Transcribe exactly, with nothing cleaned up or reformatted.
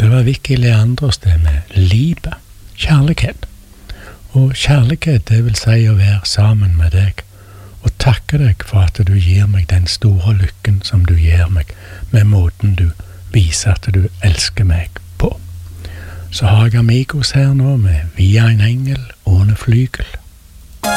det var Vicky Leandros det med livet, kjærlighet. Og kjærlighet, det vil si å være sammen med deg, og takke deg for at du gir meg den store lykken som du gir meg, med måten du viser at du elsker meg på. Så har jeg Amigos her nå med Via en engel, Åne flygel.